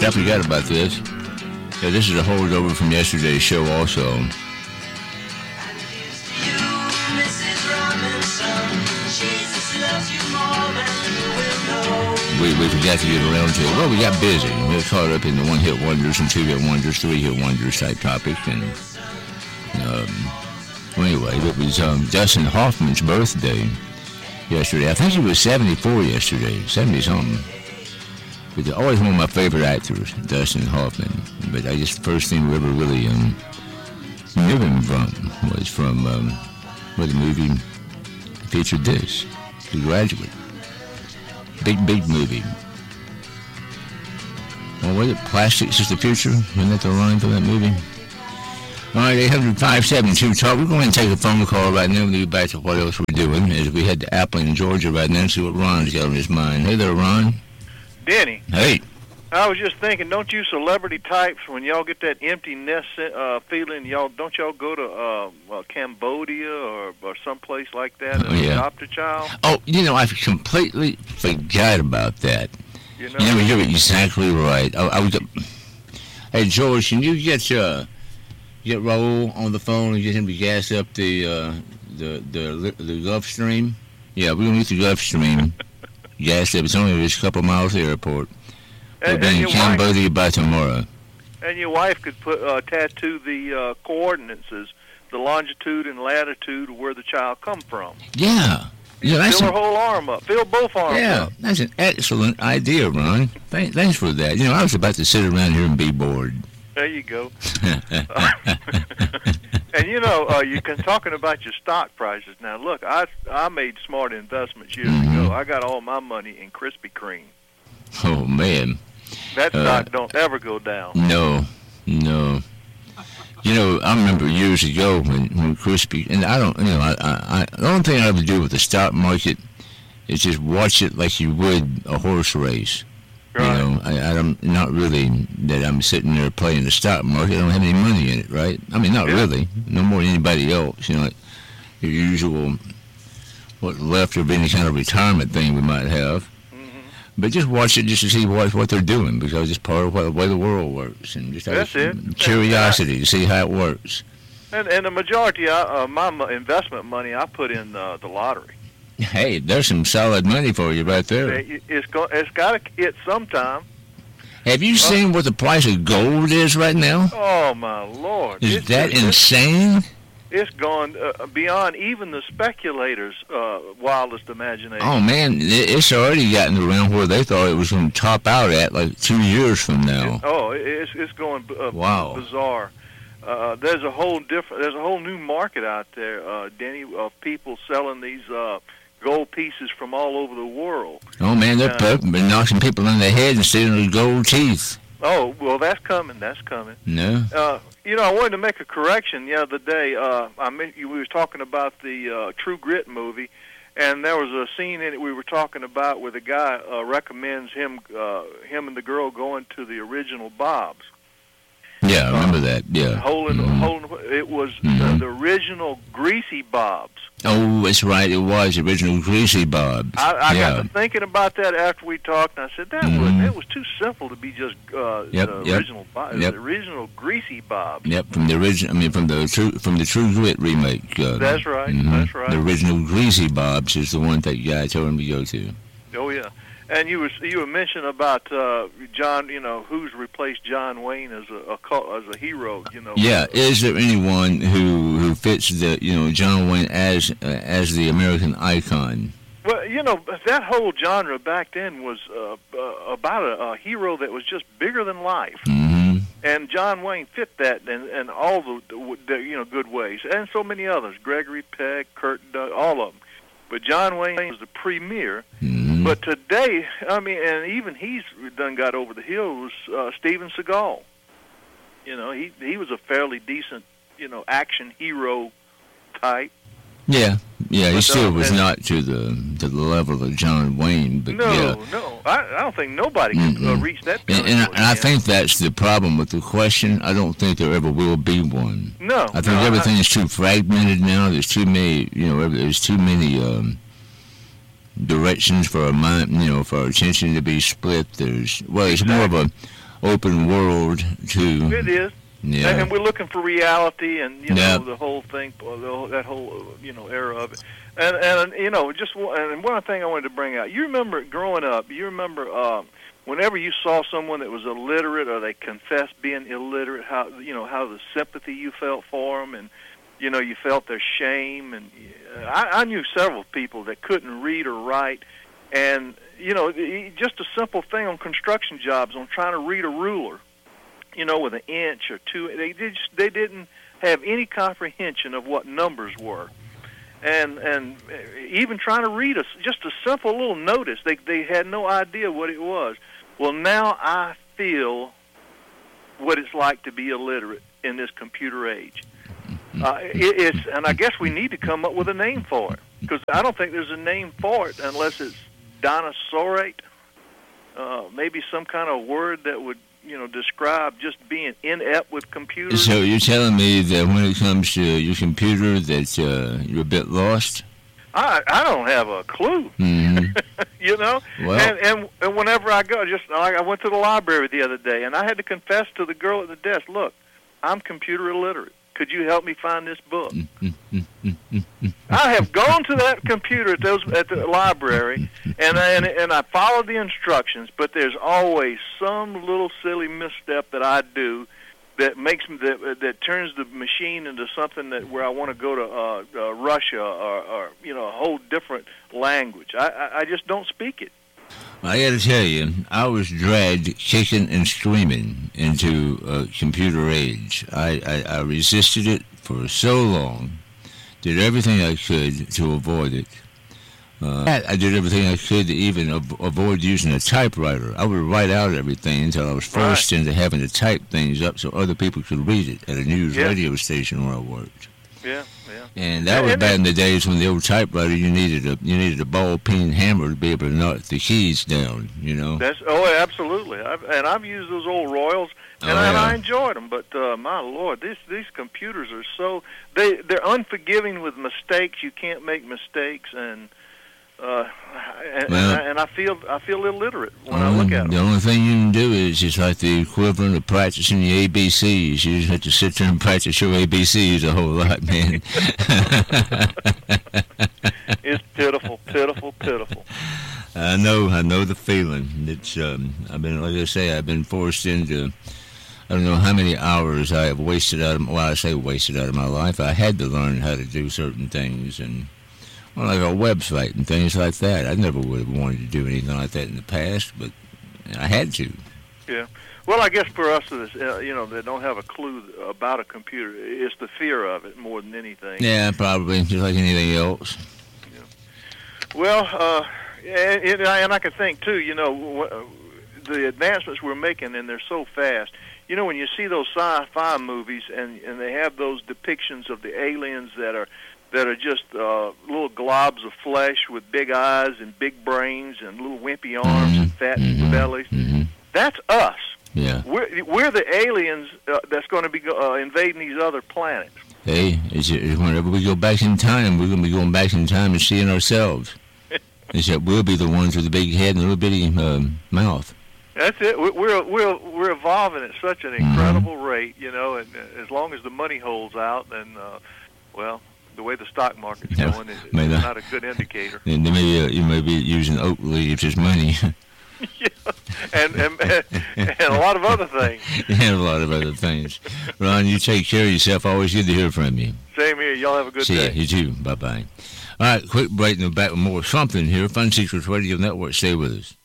I forgot about this. Yeah, this is a holdover from yesterday's show also. We forgot to get around to it. Well, we got busy. We got caught up in the one-hit wonders and two-hit wonders, three-hit wonders type topics. And well, anyway, it was Dustin Hoffman's birthday yesterday. I think he was 74 yesterday, 70-something. But always one of my favorite actors, Dustin Hoffman. But I guess the first thing we ever really knew him from was from the movie featured this, The Graduate. Big movie. Well, was it Plastics is the Future? Wasn't that the line for that movie? All right, 800-572-TALK. We're going to take a phone call right now. We'll get back to what else we're doing as we head to Appling, Georgia right now and see what Ron's got on his mind. Hey there, Ron. Denny. Hey. I was just thinking, don't you celebrity types, when y'all get that empty nest feeling, don't y'all go to Cambodia or someplace like that and adopt a child? Oh, I completely forgot about that. You're exactly right. I was. Hey, George, can you get Raul on the phone and get him to gas up the Gulf Stream? Yeah, we're gonna get the Gulf Stream gas up. It's only just a couple miles to the airport. We'll be in Cambodia by tomorrow. And your wife could tattoo the coordinates, the longitude and latitude of where the child come from. Yeah. Fill her whole arm up. Fill both arms up. Yeah, that's an excellent idea, Ron. Thanks for that. I was about to sit around here and be bored. There you go. And you can talking about your stock prices. Now, look, I made smart investments years ago. I got all my money in Krispy Kreme. Oh man. That stock don't ever go down. No. I remember years ago when Krispy, and I don't, the only thing I ever do with the stock market is just watch it like you would a horse race. Right. I'm not really that I'm sitting there playing the stock market. I don't have any money in it, right? I mean, not really. No more than anybody else. Like your usual, what's left of any kind of retirement thing we might have. But just watch it just to see what they're doing, because it's part of the way the world works, and just out of curiosity to see how it works. And the majority of my investment money I put in the lottery. Hey, there's some solid money for you right there. It's got to hit sometime. Have you seen what the price of gold is right now? Oh my Lord! Is that insane? It's gone beyond even the speculators' wildest imagination. Oh, man, it's already gotten around where they thought it was going to top out at like 2 years from now. It's going bizarre. There's a whole new market out there, Denny, of people selling these gold pieces from all over the world. Oh, man, they're been knocking people in the head and stealing their gold teeth. Oh, well, that's coming. No. I wanted to make a correction the other day. We was talking about the True Grit movie, and there was a scene in it we were talking about where the guy recommends him and the girl going to the original Bob's. Yeah, I remember that. Yeah. It was the original Greasy Bob's. Oh, that's right. It was original Greasy Bob's. I got to thinking about that after we talked, and I said it was too simple to be just original Bob's. The original Greasy Bob's. Yep, from the original. From the True Grit remake. That's right. That's right. The original Greasy Bob's is the one that guy told him to go to. Oh yeah. And you were mentioning about John, who's replaced John Wayne as a hero, Yeah, is there anyone who fits the John Wayne as the American icon? Well, that whole genre back then was about a hero that was just bigger than life. Mm-hmm. And John Wayne fit that in all the good ways, and so many others, Gregory Peck, Kurt, all of them. But John Wayne was the premier. Mm-hmm. But today, and even he's done got over the hill, was Steven Seagal. He was a fairly decent, action hero type. Yeah, he still was not to the level of John Wayne. But no, I don't think nobody can reach that. And I think that's the problem with the question. I don't think there ever will be one. No, I think everything is too fragmented now. There's too many, there's too many directions for our mind, for our attention to be split. It's more of open world to. It is. Yeah. And we're looking for reality, and the whole thing, that whole era of it, and just and one thing I wanted to bring out. You remember growing up? You remember whenever you saw someone that was illiterate or they confessed being illiterate, how the sympathy you felt for them, and you felt their shame, and I knew several people that couldn't read or write, and just a simple thing on construction jobs, on trying to read a ruler. With an inch or two, they didn't have any comprehension of what numbers were, and even trying to read just a simple little notice, they had no idea what it was. Well, now I feel what it's like to be illiterate in this computer age. And I guess we need to come up with a name for it, because I don't think there's a name for it unless it's dinosaurate, maybe some kind of word that would describe just being inept with computers. So you're telling me that when it comes to your computer that you're a bit lost? I don't have a clue. Mm-hmm. Well, and whenever I go, I went to the library the other day, and I had to confess to the girl at the desk, look, I'm computer illiterate. Could you help me find this book? I have gone to that computer at the library, and I followed the instructions, but there's always some little silly misstep that I do that makes that turns the machine into something where I want to go to Russia or a whole different language. I just don't speak it. I got to tell you, I was dragged kicking and screaming into a computer age. I resisted it for so long, did everything I could to avoid it. I did everything I could to even avoid using a typewriter. I would write out everything until I was forced into having to type things up so other people could read it at a news radio station where I worked. Yeah. And that was back in the days when the old typewriter, you needed a ball-peen hammer to be able to knock the keys down. Absolutely. I've used those old Royals, and I enjoyed them. But my Lord, these computers are they're unforgiving with mistakes. You can't make mistakes, and I feel illiterate when I look at them. The only thing you can do is it's like the equivalent of practicing the ABCs. You just have to sit there and practice your ABCs a whole lot, man. It's pitiful. I know the feeling. It's I've been forced into, I don't know how many hours I have wasted out of my life. I had to learn how to do certain things, and like a website and things like that. I never would have wanted to do anything like that in the past, but I had to. Yeah. Well, I guess for us, that don't have a clue about a computer, it's the fear of it more than anything. Yeah, probably, just like anything else. Yeah. Well, and I can think, too, the advancements we're making, and they're so fast. When you see those sci-fi movies, and they have those depictions of the aliens that are just little globs of flesh with big eyes and big brains and little wimpy arms and fat bellies. Mm-hmm. That's us. Yeah. We're the aliens that's going to be invading these other planets. Hey, whenever we go back in time, we're going to be going back in time and seeing ourselves. Except we'll be the ones with the big head and a little bitty mouth. That's it. We're evolving at such an incredible rate, and as long as the money holds out, then the way the stock market's going, it's not a good indicator. And you may be using oak leaves as money. Yeah, and a lot of other things. And a lot of other things. Ron, you take care of yourself. Always good to hear from you. Same here. Y'all have a good day. See ya. You too. Bye-bye. All right, quick break and we're back with more something here. Fun Secrets Radio Network. Stay with us.